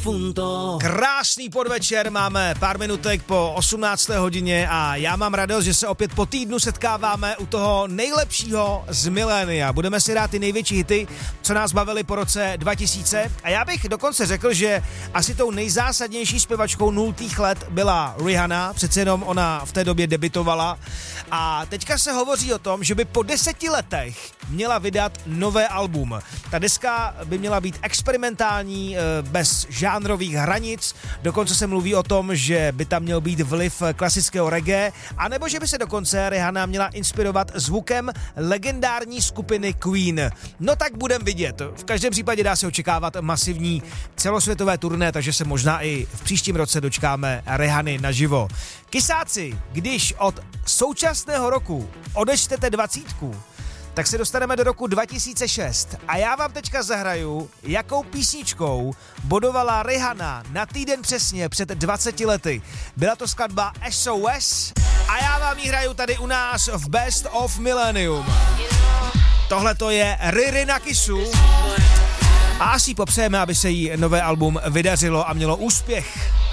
difunto. Krásný podvečer, máme pár minutek po 18. hodině a já mám radost, že se opět po týdnu setkáváme u toho nejlepšího z milénia. Budeme si dát ty největší hity, co nás bavili po roce 2000 a já bych dokonce řekl, že asi tou nejzásadnější zpěvačkou 0. let byla Rihanna, přece jenom ona v té době debitovala a teďka se hovoří o tom, že by po 10 letech měla vydat nové album. Ta deska by měla být experimentální, bez žánrových hranic, dokonce se mluví o tom, že by tam měl být vliv klasického reggae, anebo že by se dokonce Rihanna měla inspirovat zvukem legendární skupiny Queen. No tak budem vidět. V každém případě dá se očekávat masivní celosvětové turné, takže se možná i v příštím roce dočkáme Rihanny naživo. Kysáci, když od současného roku odečtete 20, tak se dostaneme do roku 2006 a já vám teďka zahraju, jakou písničkou bodovala Rihanna na týden přesně před 20 lety. Byla to skladba SOS a já vám ji hraju tady u nás v Best of Millennium. Tohle to je Riri na Kissu a asi popřejeme, aby se jí nové album vydařilo a mělo úspěch.